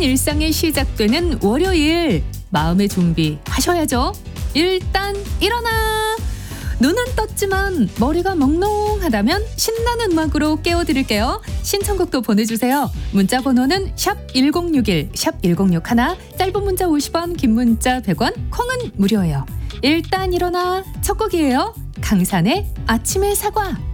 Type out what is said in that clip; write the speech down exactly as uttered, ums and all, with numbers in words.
바쁜 일상이 시작되는 월요일, 마음의 준비 하셔야죠. 일단 일어나! 눈은 떴지만 머리가 멍롱하다면 신나는 음악으로 깨워드릴게요. 신청곡도 보내주세요. 문자 번호는 샵 일공육일, 샵 일공육일, 짧은 문자 오십 원, 긴 문자 백 원, 콩은 무료예요. 일단 일어나 첫 곡이에요. 강산의 아침의 사과.